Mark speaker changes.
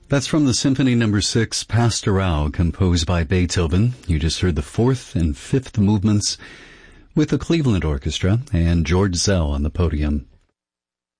Speaker 1: That's from the Symphony No. 6, Pastoral, composed by Beethoven. You just heard the fourth and fifth movements with the Cleveland Orchestra and George Zell on the podium.